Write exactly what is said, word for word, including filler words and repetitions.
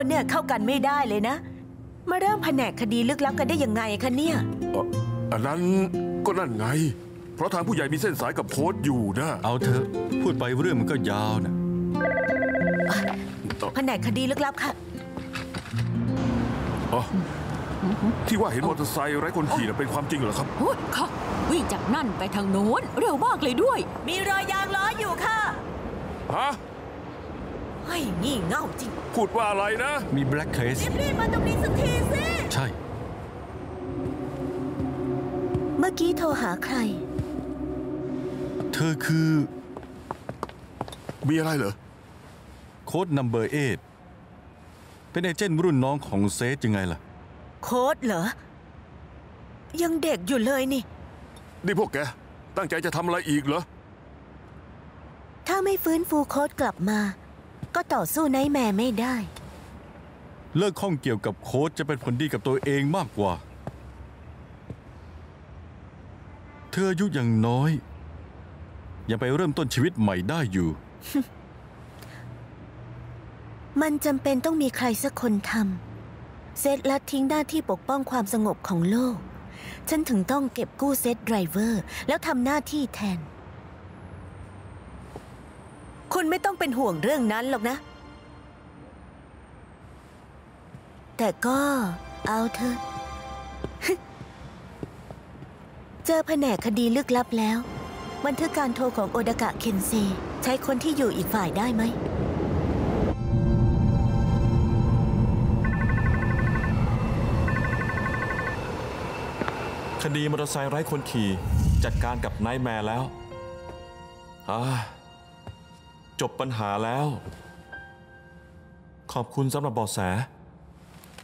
เนี่ยเข้ากันไม่ได้เลยนะมาเริ่มแผนกคดีลึกลับกันได้ยังไงคะเนี่ยอันนั้นก็นั่นไงเพราะทางผู้ใหญ่มีเส้นสายกับโค้ดอยู่นะเอาเถอะพูดไปเรื่องมันก็ยาวนะแผนกคดีลึกลับค่ะที่ว่าเห็นมอเตอร์ไซค์ไร้คนขี่เป็นความจริงเหรอครับโอ้ยค่ะวิ่งจากนั่นไปทางโน้นเร็วมากเลยด้วยมีรอยยางล้ออยู่ค่ะฮะเฮ้ยงี่เง่าจริงพูดว่าอะไรนะมีแบล็คเคสรีบๆมาตรงนี้สักทีสิใช่เมื่อกี้โทรหาใครเธอคือมีอะไรเหรอโค้ดนัมเบอร์เอทเป็นเอเจนต์รุ่นน้องของเซธยังไงล่ะโค้ดเหรอยังเด็กอยู่เลยนี่นี่พวกแกตั้งใจจะทำอะไรอีกเหรอถ้าไม่ฟื้นฟูโค้ดกลับมาก็ต่อสู้ไนท์แมร์ไม่ได้เลิกข้องเกี่ยวกับโค้ดจะเป็นผลดีกับตัวเองมากกว่าเธออายุยังน้อยยังไปเริ่มต้นชีวิตใหม่ได้อยู่มันจำเป็นต้องมีใครสักคนทำเซธละทิ้งหน้าที่ปกป้องความสงบของโลกฉันถึงต้องเก็บกู้เซธไดรเวอร์แล้วทำหน้าที่แทนคุณไม่ต้องเป็นห่วงเรื่องนั้นหรอกนะแต่ก็เอาเถอะ เจอแผนกคดีลึกลับแล้วบันทึกการโทรของโอดากะเคนเซใช้คนที่อยู่อีกฝ่ายได้ไหมคดีมอเตอร์ไซค์ไร้คนขี่จัดการกับไนท์แมร์แล้วอ่าจบปัญหาแล้วขอบคุณสำหรับเบาะแส